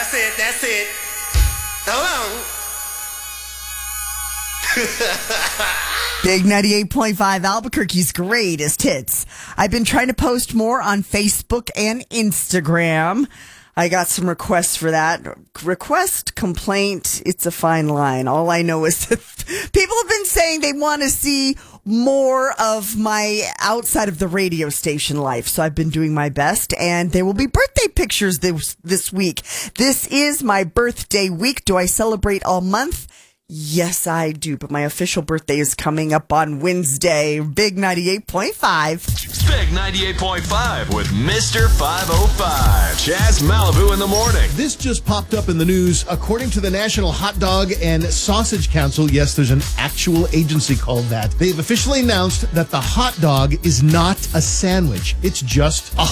That's it. Hold on. Big 98.5 Albuquerque's greatest hits. I've been trying to post more on Facebook and Instagram. I got some requests for that. Request, complaint, it's a fine line. All I know is that people have been saying they want to see more of my outside of the radio station life. So I've been doing my best, and there will be birthday pictures this week. This is my birthday week. Do I celebrate all month? Yes, I do, but my official birthday is coming up on Wednesday. Big 98.5. Big 98.5 with Mr. 505. Chaz Malibu in the morning. This just popped up in the news. According to the National Hot Dog and Sausage Council, yes, there's an actual agency called that. They've officially announced that the hot dog is not a sandwich. It's just a